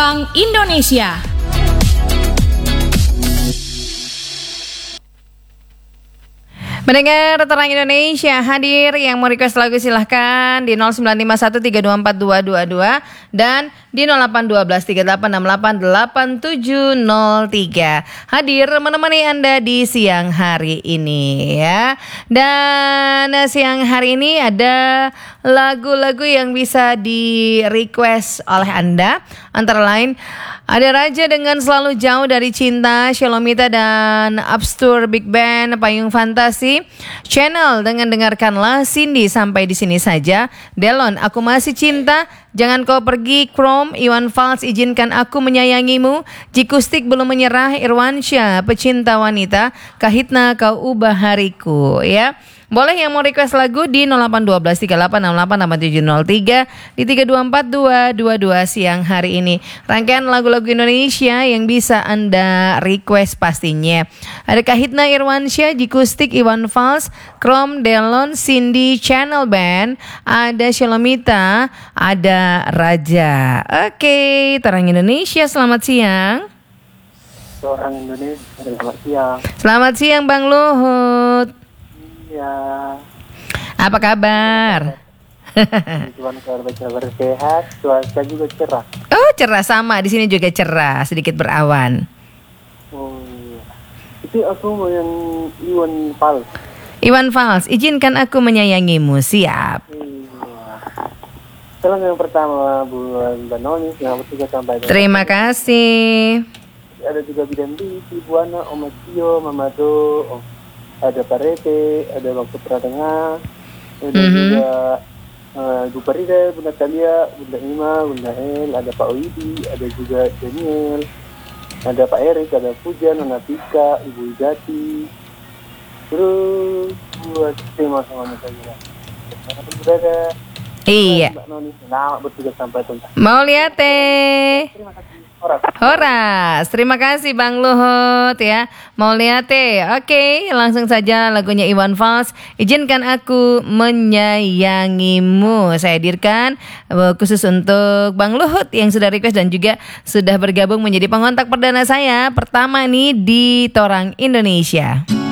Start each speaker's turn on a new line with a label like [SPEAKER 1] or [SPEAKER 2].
[SPEAKER 1] Terang Indonesia.
[SPEAKER 2] Mendengar Terang Indonesia, hadir yang mau request lagu silahkan di 0951324222 dan di 081238688703. Hadir menemani Anda di siang hari ini ya. Dan siang hari ini ada lagu-lagu yang bisa di request oleh Anda. Antara lain ada Raja dengan Selalu Jauh dari Cinta, Shalomita dan Upstur Big Band, Payung Fantasi, Channel dengan Dengarkanlah, Cindy Sampai di Sini Saja, Delon Aku Masih Cinta, Jangan Kau Pergi, Chrome, Iwan Fals Izinkan Aku Menyayangimu, Jikustik Belum Menyerah, Irwansyah Pecinta Wanita, Kahitna Kau Ubah Hariku ya. Boleh yang mau request lagu di 081238688703 di 324222 siang hari ini. Rangkaian lagu-lagu Indonesia yang bisa Anda request pastinya. Ada Kahitna Irwansyah, Jikustik, Iwan Fals, Krom, Delon, Cindy, Channel Band, ada Shalomita, ada Raja. Oke, Terang Indonesia, selamat siang.
[SPEAKER 3] Terang Indonesia, selamat siang.
[SPEAKER 2] Selamat siang Bang Luhut.
[SPEAKER 3] Ya.
[SPEAKER 2] Apa kabar?
[SPEAKER 3] Tuhan kabar sehat, cuaca juga cerah.
[SPEAKER 2] Oh, cerah sama. Di sini juga cerah, sedikit berawan.
[SPEAKER 3] Oh iya. Itu aku mau yang Iwan Fals.
[SPEAKER 2] Iwan Fals, Izinkan Aku Menyayangimu. Siap.
[SPEAKER 3] Iya. Salam yang pertama buat Mbak Noni yang juga sampai.
[SPEAKER 2] Terima kasih.
[SPEAKER 3] Ada juga Bidan Bibi, Bu Ana, Om Tio, Mama Do, ada Pak Rete, ada Waktu Pratengah, ada juga Ibu Parida, Bunda Talia, Bunda Ima, Bunda El, ada Pak Widi, ada juga Daniel, ada Pak Erik, ada Pujan, Nona Pika, Ibu Jati, terus buat tema semuanya saja. Berada.
[SPEAKER 2] Iya.
[SPEAKER 3] Mbak Noni, selamat bertugas sampai tuntas.
[SPEAKER 2] Mau lihat teh.
[SPEAKER 3] Terima kasih.
[SPEAKER 2] Horas, terima kasih Bang Luhut ya. Mau lihat teh. Oke, langsung saja lagunya Iwan Fals, Izinkan Aku Menyayangimu. Saya hadirkan khusus untuk Bang Luhut yang sudah request dan juga sudah bergabung menjadi pengontak perdana saya pertama nih di Torang Indonesia.